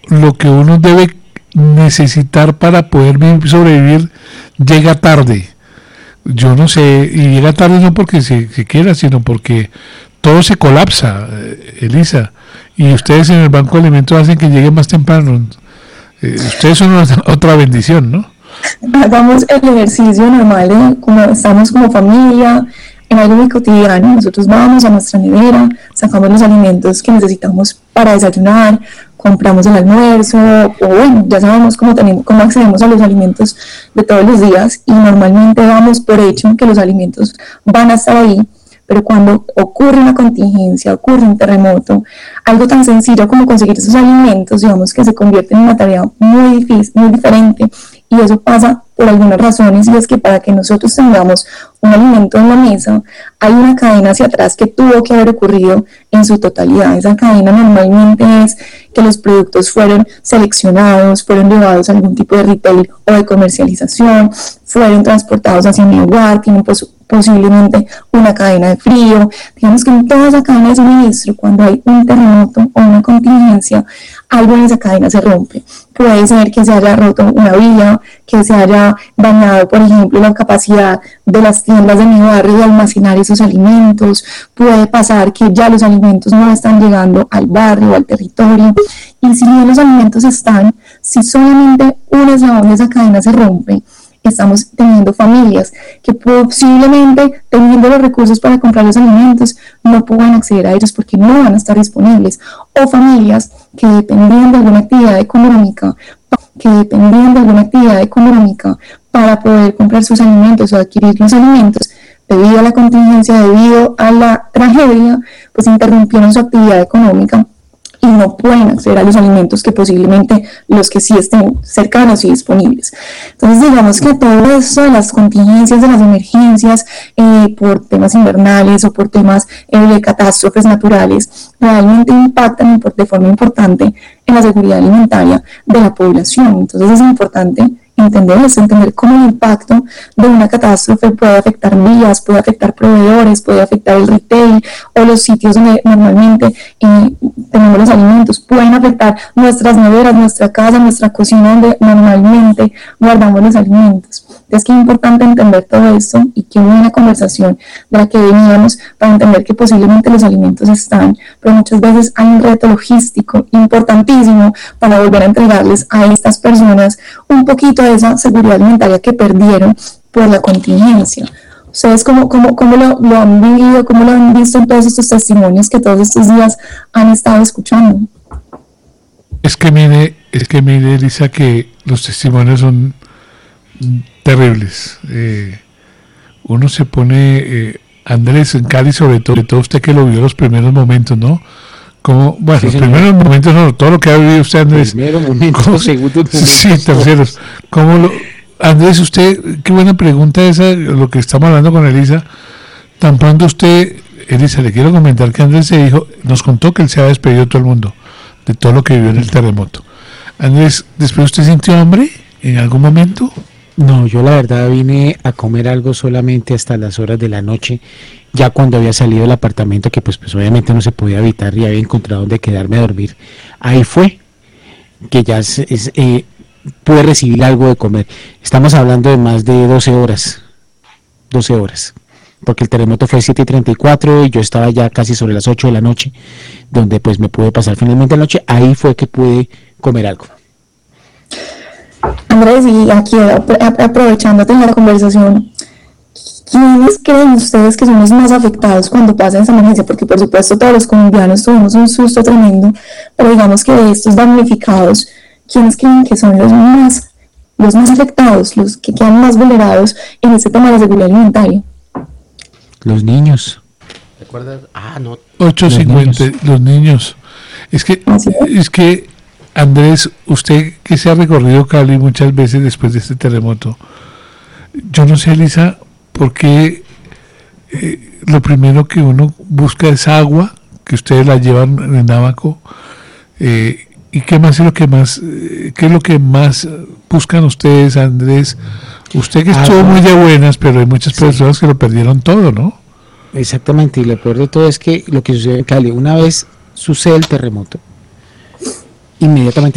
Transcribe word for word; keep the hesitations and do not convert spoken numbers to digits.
lo que uno debe necesitar para poder vivir, sobrevivir llega tarde. Yo no sé, y llega tarde no porque se, se quiera, sino porque todo se colapsa, eh, Elisa, y ustedes en el Banco de Alimentos hacen que llegue más temprano. Eh, ustedes son una, otra bendición, ¿no? Hagamos el ejercicio normal de como estamos como familia, en algo muy cotidiano. Nosotros vamos a nuestra nevera, sacamos los alimentos que necesitamos para desayunar, compramos el almuerzo, o bueno, ya sabemos cómo, tenemos, cómo accedemos a los alimentos de todos los días, y normalmente damos por hecho que los alimentos van a estar ahí. Pero cuando ocurre una contingencia, ocurre un terremoto, algo tan sencillo como conseguir esos alimentos, digamos que se convierte en una tarea muy difícil, muy diferente, y eso pasa por algunas razones, y es que para que nosotros tengamos un alimento en la mesa, hay una cadena hacia atrás que tuvo que haber ocurrido en su totalidad. Esa cadena normalmente es que los productos fueron seleccionados, fueron llevados a algún tipo de retail o de comercialización, fueron transportados hacia mi hogar, tienen pos- posiblemente una cadena de frío. Digamos que en toda esa cadena de suministro, cuando hay un terremoto o una contingencia, algo en esa cadena se rompe. Puede ser que se haya roto una vía, que se haya dañado, por ejemplo, la capacidad de las tiendas de mi barrio de almacenar esos alimentos. Puede pasar que ya los alimentos no están llegando al barrio, al territorio. Y si bien los alimentos están, si solamente un eslabón de esa cadena se rompe, estamos teniendo familias que posiblemente, teniendo los recursos para comprar los alimentos, no puedan acceder a ellos porque no van a estar disponibles, o familias que dependían de alguna actividad económica, que dependían de alguna actividad económica para poder comprar sus alimentos o adquirir los alimentos, debido a la contingencia, debido a la tragedia, pues interrumpieron su actividad económica y no pueden acceder a los alimentos que posiblemente los que sí estén cercanos y disponibles. Entonces digamos que todo eso de las contingencias, de las emergencias eh, por temas invernales o por temas eh, de catástrofes naturales, realmente impactan de forma importante en la seguridad alimentaria de la población. Entonces es importante entender eso, entender cómo el impacto de una catástrofe puede afectar vías, puede afectar proveedores, puede afectar el retail o los sitios donde normalmente eh, tenemos los alimentos, pueden afectar nuestras neveras, nuestra casa, nuestra cocina donde normalmente guardamos los alimentos. Entonces, qué importante entender todo esto, y qué buena conversación de la que veníamos para entender que posiblemente los alimentos están, pero muchas veces hay un reto logístico importantísimo para volver a entregarles a estas personas un poquito de esa seguridad alimentaria que perdieron por la contingencia. ¿Ustedes cómo, cómo, cómo lo, lo han vivido, cómo lo han visto en todos estos testimonios que todos estos días han estado escuchando? Es que mire, es que mire, Elisa, que los testimonios son terribles. Eh, uno se pone, eh, Andrés, en Cali, sobre todo, sobre todo usted que lo vio los primeros momentos, ¿no? Como, bueno, sí, los señor. primeros momentos, no, todo lo que ha vivido usted, Andrés. Primeros momentos, segundos momentos. Sí, terceros. ¿Cómo lo, Andrés, usted, qué buena pregunta esa, lo que estamos hablando con Elisa. Tan pronto usted, Elisa, le quiero comentar que Andrés se dijo, nos contó que él se había despedido de todo el mundo, de todo lo que vivió en el terremoto. Andrés, ¿después usted sintió hambre en algún momento? No, yo la verdad vine a comer algo solamente hasta las horas de la noche, ya cuando había salido del apartamento, que pues, pues obviamente no se podía evitar, y había encontrado donde quedarme a dormir. Ahí fue que ya es, es, eh, pude recibir algo de comer. Estamos hablando de más de doce horas, doce horas, porque el terremoto fue siete y treinta y cuatro y yo estaba ya casi sobre las ocho de la noche, donde pues me pude pasar finalmente la noche. Ahí fue que pude comer algo. Andrés, y aquí aprovechándote en la conversación, ¿quiénes creen ustedes que son los más afectados cuando pasa esa emergencia? Porque por supuesto todos los colombianos tuvimos un susto tremendo, pero digamos que de estos damnificados, ¿quiénes creen que son los más, los más afectados, los que quedan más vulnerados en este tema de la seguridad alimentaria? Los niños. ¿Recuerdas? Ah, no. ocho cincuenta, los, los niños. Es que, ¿sí? es que Andrés, usted que se ha recorrido Cali muchas veces después de este terremoto, yo no sé, Elisa, por qué eh, lo primero que uno busca es agua, que ustedes la llevan en el Abaco, eh, y qué más es lo que más, eh, qué es lo que más buscan ustedes, Andrés. Usted que estuvo muy de buenas, pero hay muchas sí. personas que lo perdieron todo, ¿no? Exactamente, y lo peor de todo es que lo que sucede en Cali, una vez sucede el terremoto, inmediatamente